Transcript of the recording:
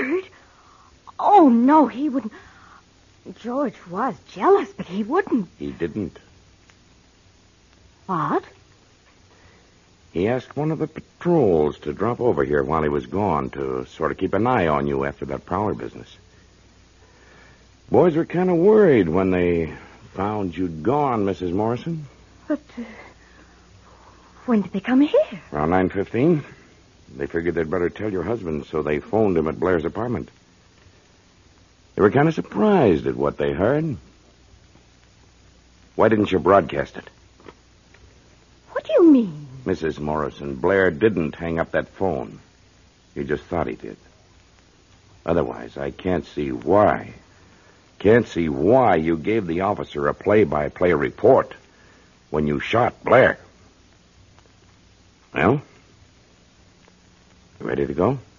Scared? Oh, no, he wouldn't. George was jealous, but he wouldn't. He didn't. What? He asked one of the patrols to drop over here while he was gone to sort of keep an eye on you after that prowler business. Boys were kind of worried when they found you'd gone, Mrs. Morrison. But when did they come here? Around 9:15. They figured they'd better tell your husband, so they phoned him at Blair's apartment. They were kind of surprised at what they heard. Why didn't you broadcast it? What do you mean? Mrs. Morrison, Blair didn't hang up that phone. You just thought he did. Otherwise, I can't see why. Can't see why you gave the officer a play-by-play report when you shot Blair. Well, you ready to go?